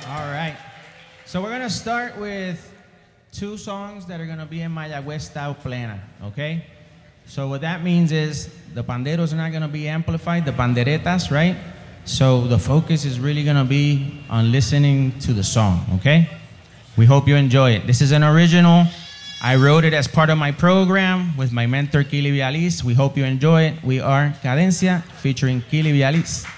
All right. So we're going to start with two songs that are going to be in Mayagüez style plena, okay? So what that means is the panderos are not going to be amplified, the panderetas, right? So the focus is really going to be on listening to the song, okay? We hope you enjoy it. This is an original. I wrote it as part of my program with my mentor, Kili Vialis. We hope you enjoy it. We are Cadencia featuring Kili Vialis.